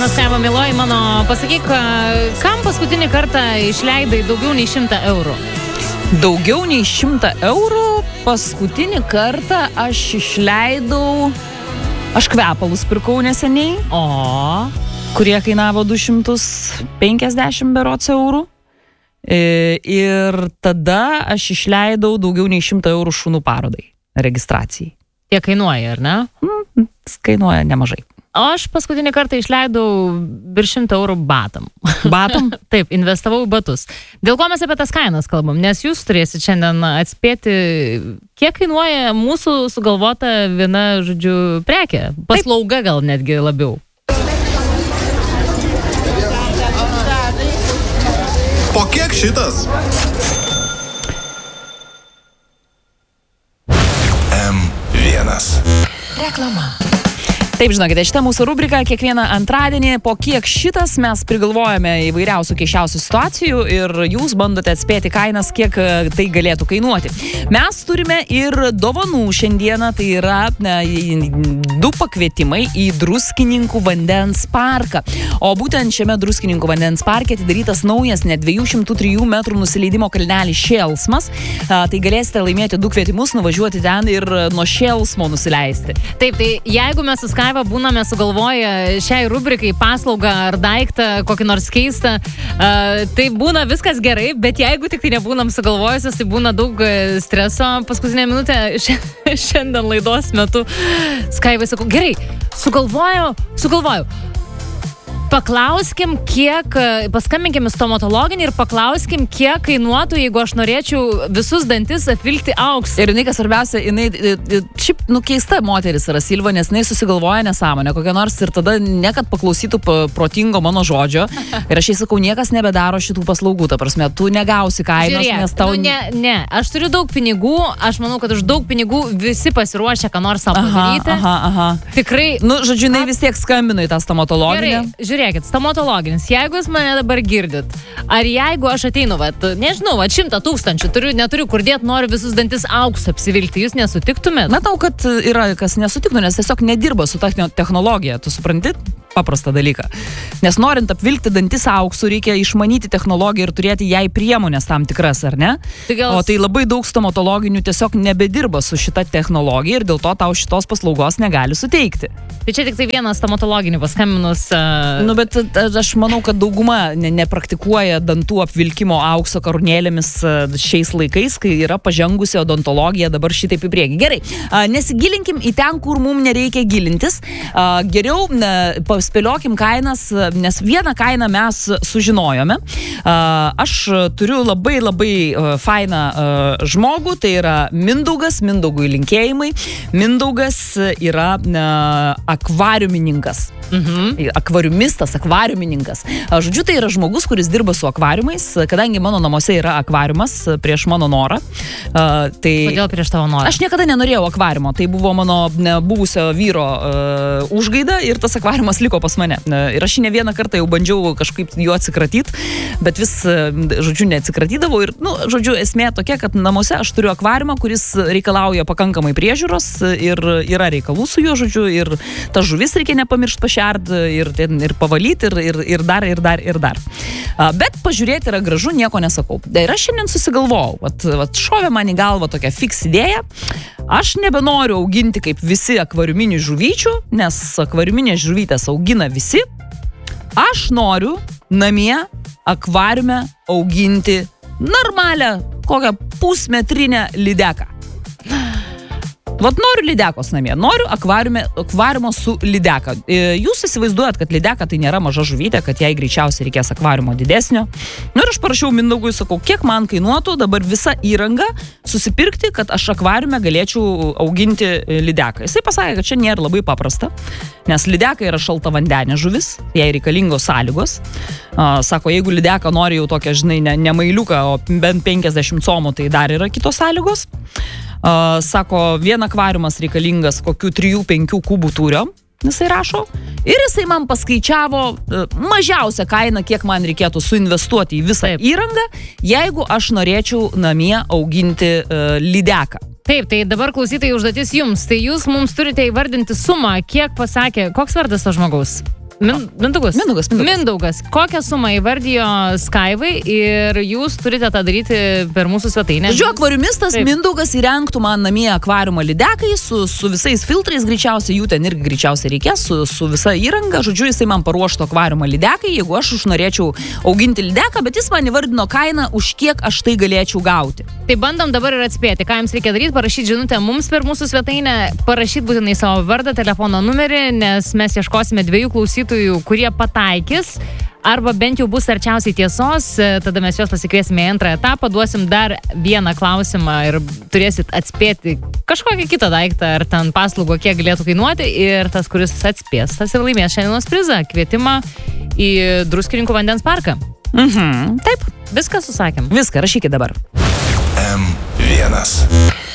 Labas, Skaiva, mieloji mano, pasakyk, kam paskutinį kartą išleidai daugiau nei 100 eurų? Daugiau nei 100 eurų paskutinį kartą aš išleidau, aš kvepalus pirkau neseniai, kurie kainavo 250 berods eurų. Ir tada aš išleidau daugiau nei 100 eurų šunų parodai, registracijai. Tiek kainuoja, ar ne? Kainuoja nemažai. O aš paskutinį kartą išleidau virš 100 eurų batam. Batam? Taip, investavau į batus. Dėl ko mes apie tas kainas kalbam? Nes jūs turėsit šiandien atspėti, kiek kainuoja mūsų sugalvota viena, žodžiu, prekė. Paslauga gal netgi labiau. Po kiek šitas? M1. Reklama. Taip, žinokite, šitą mūsų rubriką kiekvieną antradienį po kiek šitas mes prigalvojame įvairiausių keiščiausių situacijų ir jūs bandote atspėti kainas, kiek tai galėtų kainuoti. Mes turime ir dovanų šiandieną, tai yra 2 pakvietimai į Druskininkų vandens parką. O būtent šiame Druskininkų vandens parke atidarytas naujas net 203 metrų nusileidimo kalnelis Šėlsmas. Tai galėsite laimėti 2 kvietimus, nuvažiuoti ten ir nuo Šėlsmo nusileisti. Taip, tai jeigu mes su Skaiva būname sugalvoję šiai rubrikai paslaugą ar daiktą, kokį nors keistą, tai būna viskas gerai, bet jeigu tik tai nebūnam sugalvojusios, tai būna daug streso. Paskutinę minutę šiandien laidos metu Skaivai sakau, gerai, sugalvojau. Paklauskim, paskambinkim į stomatologinį ir paklauskim, kiek kainuotų, jeigu aš norėčiau visus dantis apvilkti auksu. Ir jinai, kas svarbiausia, šiaip keista moteris yra Silva, nes jinai susigalvoja nesąmonę kokią nors ir tada nekad paklausytų protingo mano žodžio. Ir aš jai sakau, niekas nebedaro šitų paslaugų, ta prasme, tu negausi kainos, nes tau... Ne, aš turiu daug pinigų, aš manau, kad už daug pinigų visi pasiruošia, ką nors savo padaryti. Tikrai... žodžiu, jinai vis tiek skambino į tą stomatologinę. Gerai, žiūrėkit, stomatologinis, jeigu jūs mane dabar girdit, ar jeigu aš ateinu, nežinau, 100 000, neturiu kur dėti, noriu visus dantis auksu apsivilkti, jūs nesutiktumėt? Matau, kad yra kas nesutiktų, nes tiesiog nedirba su ta technologija, tu supranti? Paprastą dalyką. Nes norint apvilkti dantis auksu, reikia išmanyti technologiją ir turėti jai priemonės tam tikras, ar ne? O tai labai daug stomatologinių tiesiog nebedirba su šita technologija ir dėl to tau šitos paslaugos negali suteikti. Tai čia tik tai vienas stomatologinį paskambinus... Bet aš manau, kad dauguma nepraktikuoja dantų apvilkimo aukso karūnėlėmis šiais laikais, kai yra pažengusi odontologija dabar šitaip į priekį. Gerai, nesigilinkim į ten, kur mums nereikia gilintis. Geriau spėliokim kainas, nes vieną kainą mes sužinojome. Aš turiu labai fainą žmogų, tai yra Mindaugas, Mindaugui linkėjimai. Mindaugas yra akvariumininkas. Akvariumistas, akvariumininkas. Žodžiu, tai yra žmogus, kuris dirba su akvariumais, kadangi mano namuose yra akvariumas prieš mano norą. Kodėl prieš tavo norą? Aš niekada nenorėjau akvariumo, tai buvo mano buvusio vyro užgaida ir tas akvariumas liko pas mane. Ir aš ne vieną kartą jau bandžiau kažkaip juo atsikratyti, bet vis, žodžiu, neatsikratydavau. Ir, žodžiu, esmė tokia, kad namuose aš turiu akvariumą, kuris reikalauja pakankamai priežiūros ir yra reikalų su juo, žodžiu, ir ta žuvis reikia nepamiršti pašert ir pavalyti ir dar. Bet pažiūrėti yra gražu, nieko nesakau. Ir aš šiandien susigalvojau, vat šovė man į galvą tokia fiks idėja. Aš nebenoriu auginti kaip visi akvariuminių žuvyčių, nes akvariuminės žuvytės augina visi. Aš noriu namie akvariume auginti normalią, kokią pusmetrinę lydeką. Vat noriu lydekos namie, noriu akvariumo su lydeka. Jūs įsivaizduojat, kad lydeka tai nėra maža žuvytė, kad jai greičiausiai reikės akvariumo didesnio. Ir aš parašiau Mindaugui, sakau, kiek man kainuotų dabar visą įrangą susipirkti, kad aš akvariume galėčiau auginti lydeką. Jisai pasakė, kad čia nėra labai paprasta, nes lydeka yra šaltavandenė žuvis, jai reikalingos sąlygos. Sako, jeigu lydeka nori jau tokią, žinai, ne mailiuką, o bent 50 comų, tai dar yra kitos sąlygos. Sako, vien akvariumas reikalingas kokių 3-5 kubų tūrio, jisai rašo, ir jisai man paskaičiavo mažiausią kainą, kiek man reikėtų suinvestuoti į visą įrangą, jeigu aš norėčiau namie auginti lydeką. Taip, tai dabar klausytojai užduotis jums, tai jūs mums turite įvardinti sumą, kiek pasakė, koks vardas to žmogaus? Mindaugas. Kokią sumą įvardijo Skaivai ir jūs turite tą daryti per mūsų svetainę? Žodžiu, akvariumistas Mindaugas įrengtų man namie akvariumą lydekai su visais filtrais, greičiausiai jų ten irgi greičiausiai reikės, su visa įranga. Žodžiu, jisai man paruoštų akvariumą lydekai, jeigu aš norėčiau auginti lydeką, bet jis man įvardino kainą, už kiek aš tai galėčiau gauti. Tai bandom dabar ir atspėti, ką jums reikia daryti, parašyti žinutę mums per mūsų svetainę, parašyti būtinai savo vardą, telefono numerį, nes mes ieškosime 2 klausytojų, kurie pataikys, arba bent jau bus arčiausiai tiesos, tada mes juos pasikviesime į antrą etapą, duosim dar vieną klausimą ir turėsit atspėti kažkokią kitą daiktą, ar ten paslaugą, kiek galėtų kainuoti, ir tas, kuris atspės, tas ir laimės šiandienos prizą, kvietimą į Druskininkų vandens parką. Taip. Viską susakėm. Viską, rašykit dabar. M1.